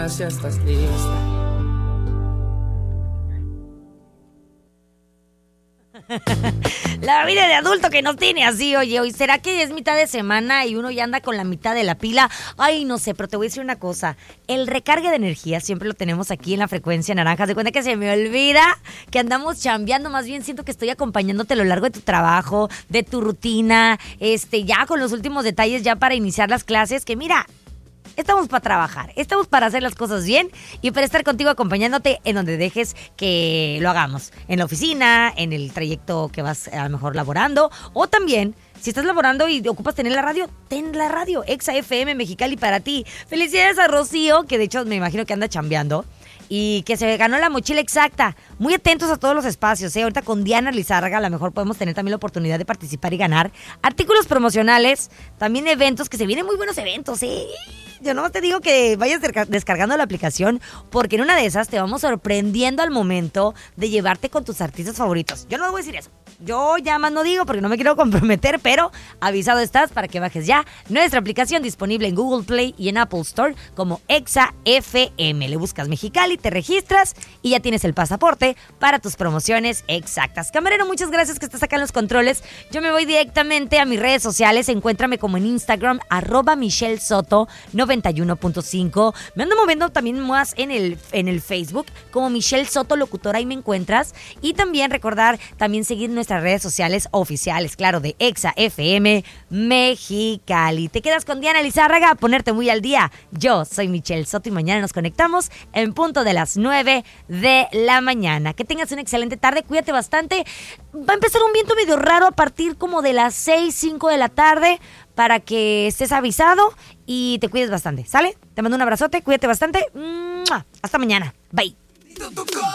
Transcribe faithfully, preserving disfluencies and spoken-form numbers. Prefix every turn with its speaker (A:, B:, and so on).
A: Ya estás lista.
B: La vida de adulto que nos tiene así, oye, hoy será que es mitad de semana y uno ya anda con la mitad de la pila. Ay, no sé, pero te voy a decir una cosa. El recargue de energía siempre lo tenemos aquí en la frecuencia naranja. De cuenta que se me olvida que andamos chambeando. Más bien siento que estoy acompañándote a lo largo de tu trabajo, de tu rutina, este, ya con los últimos detalles ya para iniciar las clases. Que mira, estamos para trabajar, estamos para hacer las cosas bien y para estar contigo acompañándote en donde dejes que lo hagamos. En la oficina, en el trayecto que vas a lo mejor laborando, o también, si estás laborando y ocupas tener la radio, ten la radio, Exa F M Mexicali para ti. Felicidades a Rocío, que de hecho me imagino que anda chambeando y que se ganó la mochila exacta. Muy atentos a todos los espacios, ¿eh? Ahorita con Diana Lizárraga a lo mejor podemos tener también la oportunidad de participar y ganar artículos promocionales, también eventos, que se vienen muy buenos eventos, ¿eh? Yo nomás te digo que vayas descargando la aplicación, porque en una de esas te vamos sorprendiendo al momento de llevarte con tus artistas favoritos. Yo no voy a decir eso. Yo ya más no digo porque no me quiero comprometer, pero avisado estás para que bajes ya nuestra aplicación, disponible en Google Play y en Apple Store como Exa F M. Le buscas Mexicali, te registras y ya tienes el pasaporte para tus promociones exactas. Camarero, muchas gracias que estás acá en los controles. Yo me voy directamente a mis redes sociales. Encuéntrame como en Instagram, arroba Michelle Soto noventa y uno punto cinco. Me ando moviendo también más en el, en el Facebook como Michelle Soto Locutora, ahí me encuentras. Y también recordar, también seguir nuestras redes sociales oficiales, claro, de Exa F M Mexicali. Te quedas con Diana Lizárraga a ponerte muy al día. Yo soy Michelle Soto y mañana nos conectamos en punto de las nueve de la mañana. Que tengas una excelente tarde, cuídate bastante. Va a empezar un viento medio raro a partir como de las seis, cinco de la tarde, para que estés avisado y te cuides bastante, ¿sale? Te mando un abrazote, cuídate bastante. ¡Mua! Hasta mañana. Bye.